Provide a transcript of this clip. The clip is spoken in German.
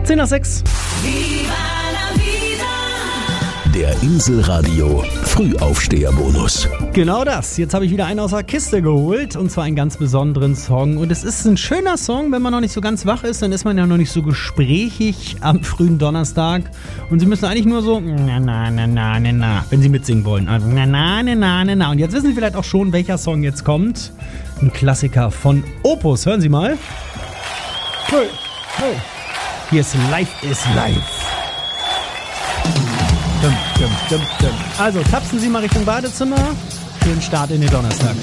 10:06. Der Inselradio Frühaufsteherbonus. Genau das. Jetzt habe ich wieder einen aus der Kiste geholt und zwar einen ganz besonderen Song. Und es ist ein schöner Song, wenn man noch nicht so ganz wach ist, dann ist man ja noch nicht so gesprächig am frühen Donnerstag. Und Sie müssen eigentlich nur so wenn Sie mitsingen wollen. Und jetzt wissen Sie vielleicht auch schon, welcher Song jetzt kommt. Ein Klassiker von Opus. Hören Sie mal. Hey. Hier ist Life is Life. Also tapsen Sie mal Richtung Badezimmer. Schönen Start in den Donnerstag.